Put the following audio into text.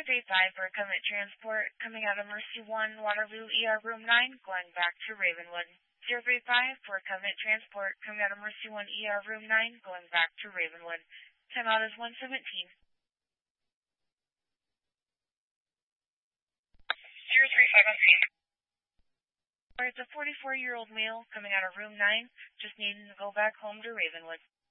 035 for Covenant Transport, coming out of Mercy 1, Waterloo, ER Room 9, going back to Ravenwood. 035 for Covenant Transport, coming out of Mercy 1, ER Room 9, going back to Ravenwood. Timeout is 1:17. 035 on scene. It's a 44-year-old male coming out of Room 9, just needing to go back home to Ravenwood.